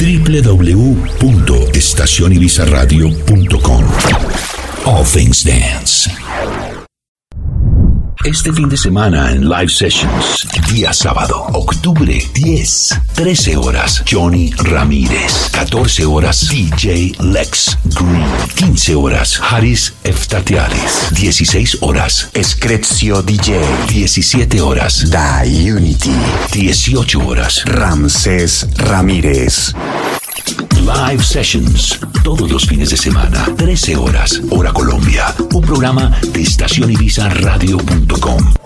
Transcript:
www.estacionibizarradio.com. All Things Dance. Este fin de semana en Live Sessions, día sábado, octubre 10, 13 horas, Johnny Ramírez, 14 horas, DJ Lex Green, 15 horas, Haris Eftatialis, 16 horas, Escrezio DJ, 17 horas, Da Unity, 18 horas, Ramsés Ramírez. Live Sessions, todos los fines de semana, 13 horas, hora Colombia. Un programa de estacionibizarradio.com.